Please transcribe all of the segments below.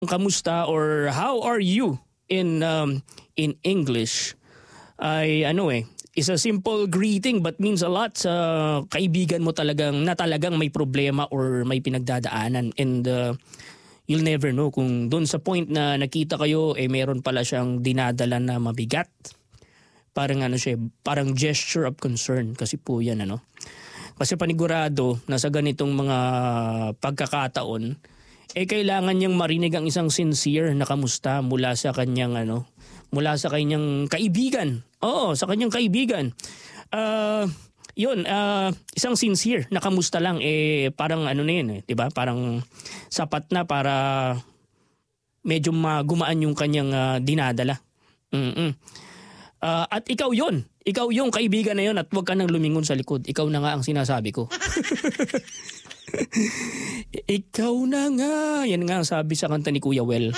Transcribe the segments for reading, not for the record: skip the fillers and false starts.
kamusta or how are you in English ay is a simple greeting but means a lot sa kaibigan mo talagang may problema or may pinagdadaanan, and you'll never know kung doon sa point na nakita kayo meron pala siyang dinadala na mabigat. Parang parang gesture of concern kasi po yan Kasi panigurado na sa ganitong mga pagkakataon kailangan niyang marinig ang isang sincere na kamusta mula sa kanyang kaibigan. Oo, sa kanyang kaibigan. Isang sincere na kamusta lang parang na yun 'di ba? Parang sapat na para medyo gumaan yung kanyang dinadala. At ikaw yung kaibigan na yun at huwag ka nang lumingon sa likod. Ikaw na nga ang sinasabi ko. Ikaw na nga. Yan nga ang sabi sa kanta ni Kuya Well.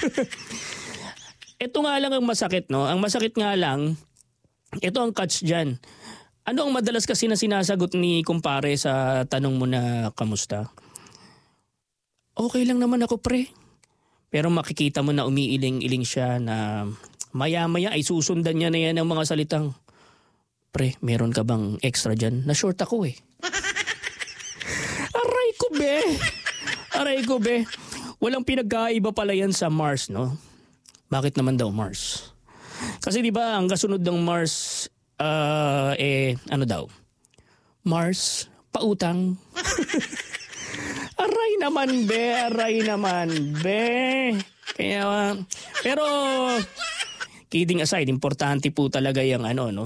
Ito nga lang ang masakit, no? Ang masakit nga lang, ito ang catch dyan. Ano ang madalas kasi na sinasagot ni kumpare sa tanong mo na kamusta? Okay lang naman ako, pre. Pero makikita mo na umiiling-iling siya na maya-maya ay susundan niya na yan ang mga salitang, pre, meron ka bang extra dyan? Na-short ako Aray ko be. Walang pinagkaiba pala yan sa Mars, no? Bakit naman daw Mars? Kasi di ba ang kasunod ng Mars, ano daw? Mars, pautang. Aray naman be. Kaya, pero, kidding aside, importante po talaga yung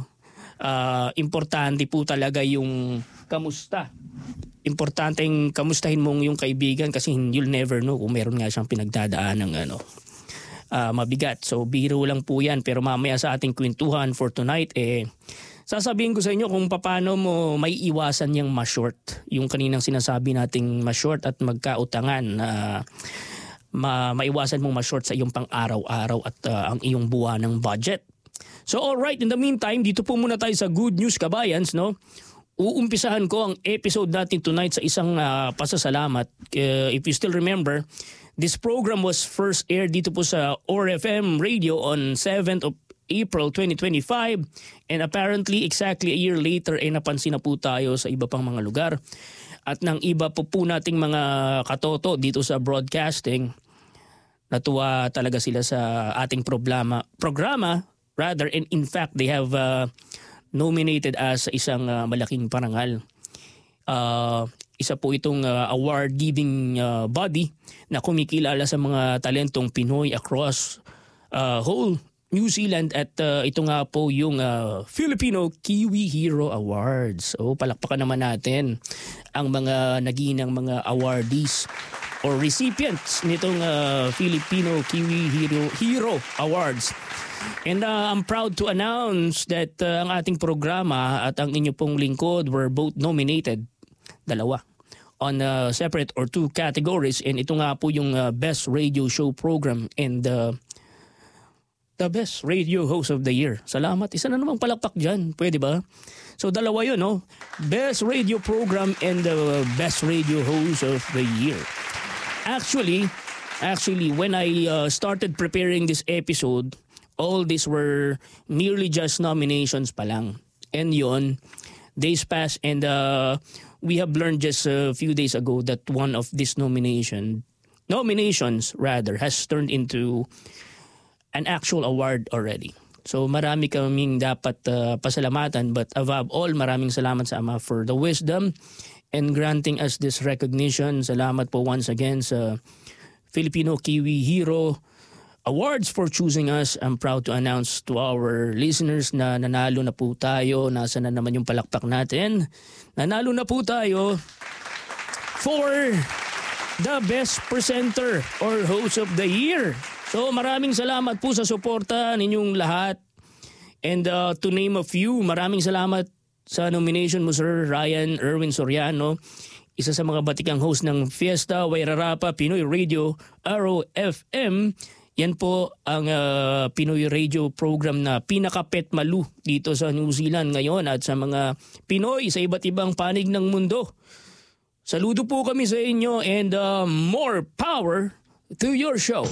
importante po talaga yung kamusta. Importanteng kamustahin mong yung kaibigan kasi you'll never know kung meron nga siyang pinagdadaan ng mabigat. So biro lang po yan, pero mamaya sa ating kwentuhan for tonight sasabihin ko sa inyo kung paano mo may iwasan yung ma-short. Yung kaninang sinasabi nating ma-short at magkautangan maiwasan mong ma-short sa iyong pang-araw-araw at ang iyong buwanang budget. So alright, in the meantime, dito po muna tayo sa Good News Kabayans, no? Uumpisahan ko ang episode natin tonight sa isang pasasalamat. If you still remember, this program was first aired dito po sa ORFM Radio on 7th of April 2025, and apparently exactly a year later napansin na po tayo sa iba pang mga lugar. At ng iba po nating mga katoto dito sa broadcasting, natuwa talaga sila sa ating programa, and in fact they have nominated as isang malaking parangal. Isa po itong award-giving body na kumikilala sa mga talentong Pinoy across whole New Zealand, at ito nga po yung Filipino Kiwi Hero Awards. So palakpakan naman natin ang mga naginang mga awardees or recipients nitong Filipino Kiwi Hero Awards. And I'm proud to announce that ang ating programa at ang inyo pong lingkod were both nominated, dalawa, on separate or two categories. And ito nga po yung Best Radio Show Program and the Best Radio Host of the Year. Salamat. Isa na namang palakpak dyan. Pwede ba? So dalawa yun, no? Best Radio Program and the Best Radio Host of the Year. Actually, when I started preparing this episode, all these were merely just nominations pa lang. And yun, days passed and we have learned just a few days ago that one of these nominations has turned into an actual award already. So marami kaming dapat pasalamatan, but above all, maraming salamat sa Ama for the wisdom and granting us this recognition. Salamat po once again sa Filipino Kiwi Hero Awards for choosing us. I'm proud to announce to our listeners na nanalo na po tayo. Nasa na naman yung palakpak natin. Nanalo na po tayo for the Best Presenter or Host of the Year. So maraming salamat po sa suporta ninyong lahat. And to name a few, maraming salamat sa nomination mo, Sir Ryan Erwin Soriano. Isa sa mga batikang host ng Fiesta Wairarapa Pinoy Radio ROFM. Yan po ang Pinoy radio program na pinaka-pet malu dito sa New Zealand ngayon at sa mga Pinoy sa iba't ibang panig ng mundo. Saludo po kami sa inyo and more power to your show.